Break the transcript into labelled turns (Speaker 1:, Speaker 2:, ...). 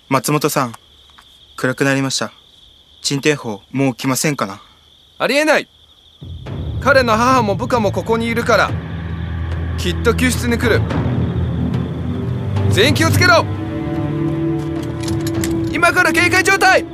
Speaker 1: 松本さん、暗くなりました。鎮定法もう来ませんかな。
Speaker 2: ありえない。彼の母も部下もここにいるから、きっと救出に来る。全員気をつけろ。今から警戒状態。